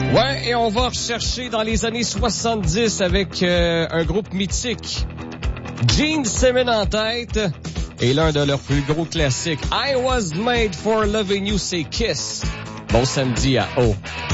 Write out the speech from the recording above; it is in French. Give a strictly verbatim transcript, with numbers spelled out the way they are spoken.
Ouais, et on va rechercher dans les années soixante-dix avec euh, un groupe mythique. Gene Simmons en tête et l'un de leurs plus gros classiques. I Was Made for Loving You, c'est Kiss. Bon samedi à O.